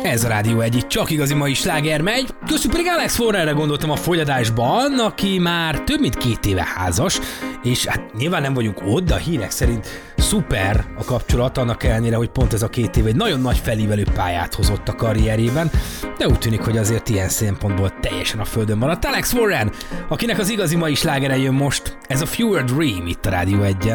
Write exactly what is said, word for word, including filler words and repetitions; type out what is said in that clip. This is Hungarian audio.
Ez a Rádió egy, itt csak igazi mai sláger megy. Köztük pedig Alex Warrenre gondoltam a fogyadásban, aki már több mint két éve házas, és hát nyilván nem vagyunk ott, de a hírek szerint szuper a kapcsolat, annak ellenére, hogy pont ez a két év egy nagyon nagy felívelő pályát hozott a karrierében, de úgy tűnik, hogy azért ilyen szempontból teljesen a földön maradt. Alex Warren, akinek az igazi mai slágere jön most, ez a Fewer Dream itt a Rádió egyen.